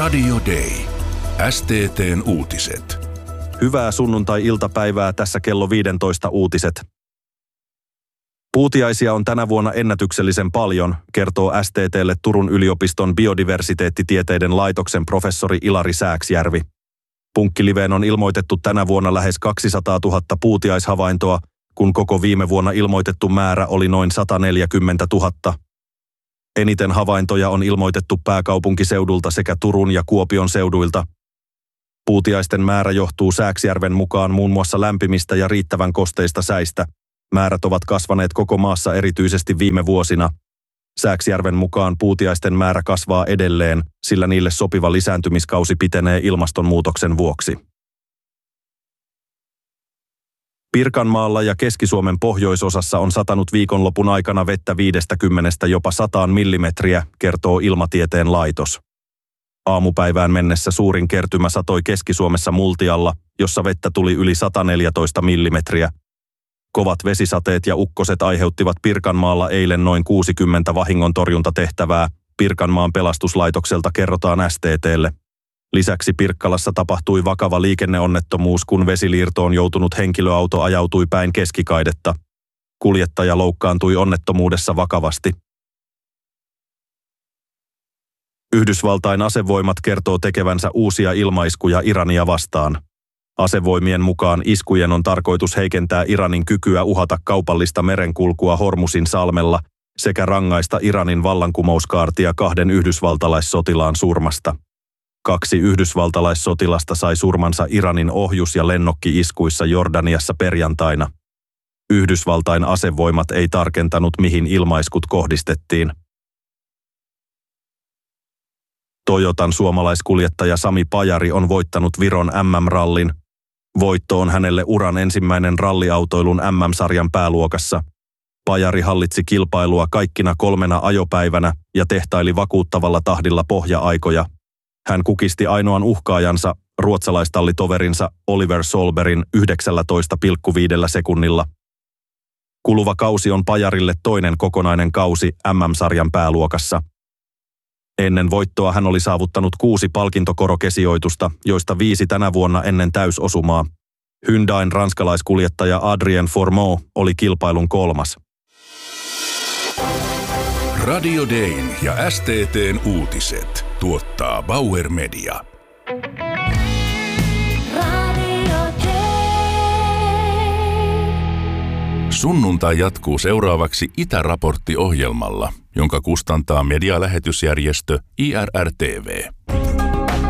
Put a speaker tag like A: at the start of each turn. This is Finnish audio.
A: Radio Day. STT:n uutiset.
B: Hyvää sunnuntai-iltapäivää, tässä kello 15 uutiset. Puutiaisia on tänä vuonna ennätyksellisen paljon, kertoo STT:lle Turun yliopiston biodiversiteettitieteiden laitoksen professori Ilari Sääksjärvi. Punkkiliveen on ilmoitettu tänä vuonna lähes 200 000 puutiaishavaintoa, kun koko viime vuonna ilmoitettu määrä oli noin 140 000. Eniten havaintoja on ilmoitettu pääkaupunkiseudulta sekä Turun ja Kuopion seuduilta. Puutiaisten määrä johtuu Sääksjärven mukaan muun muassa lämpimistä ja riittävän kosteista säistä. Määrät ovat kasvaneet koko maassa erityisesti viime vuosina. Sääksjärven mukaan puutiaisten määrä kasvaa edelleen, sillä niille sopiva lisääntymiskausi pitenee ilmastonmuutoksen vuoksi. Pirkanmaalla ja Keski-Suomen pohjoisosassa on satanut viikonlopun aikana vettä 50 jopa 100 millimetriä, kertoo Ilmatieteen laitos. Aamupäivään mennessä suurin kertymä satoi Keski-Suomessa Multialla, jossa vettä tuli yli 114 millimetriä. Kovat vesisateet ja ukkoset aiheuttivat Pirkanmaalla eilen noin 60 vahingontorjuntatehtävää, Pirkanmaan pelastuslaitokselta kerrotaan STT:lle. Lisäksi Pirkkalassa tapahtui vakava liikenneonnettomuus, kun vesiliirtoon joutunut henkilöauto ajautui päin keskikaidetta. Kuljettaja loukkaantui onnettomuudessa vakavasti. Yhdysvaltain asevoimat kertoo tekevänsä uusia ilmaiskuja Irania vastaan. Asevoimien mukaan iskujen on tarkoitus heikentää Iranin kykyä uhata kaupallista merenkulkua Hormuzin salmella sekä rangaista Iranin vallankumouskaartia 2 yhdysvaltalaissotilaan surmasta. 2 yhdysvaltalaissotilasta sai surmansa Iranin ohjus- ja lennokki-iskuissa Jordaniassa perjantaina. Yhdysvaltain asevoimat ei tarkentanut, mihin ilmaiskut kohdistettiin. Toyotan suomalaiskuljettaja Sami Pajari on voittanut Viron MM-rallin. Voitto on hänelle uran ensimmäinen ralliautoilun MM-sarjan pääluokassa. Pajari hallitsi kilpailua kaikkina 3 ajopäivänä ja tehtaili vakuuttavalla tahdilla pohja-aikoja. Hän kukisti ainoan uhkaajansa, ruotsalaistallitoverinsa Oliver Solbergin 19,5 sekunnilla. Kuluva kausi on Pajarille toinen kokonainen kausi MM-sarjan pääluokassa. Ennen voittoa hän oli saavuttanut 6 palkintokorokesijoitusta, joista 5 tänä vuonna ennen täysosumaa. Hyundain ranskalaiskuljettaja Adrien Fourmont oli kilpailun 3.
A: Radio Dayn ja STT:n uutiset tuottaa Bauer Media. Sunnuntai jatkuu seuraavaksi Itäraportti-ohjelmalla, jonka kustantaa medialähetysjärjestö IRR-TV.